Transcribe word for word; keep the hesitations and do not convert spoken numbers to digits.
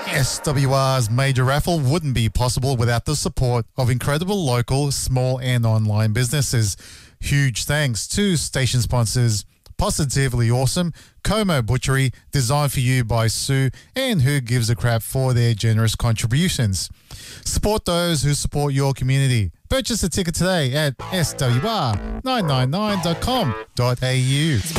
S W R's major raffle wouldn't be possible without the support of incredible local, small and online businesses. Huge thanks to station sponsors Positively Awesome, Como Butchery, designed for you by Sue, and Who Gives a Crap for their generous contributions. Support those who support your community. Purchase a ticket today at S W R nine nine nine dot com dot A U.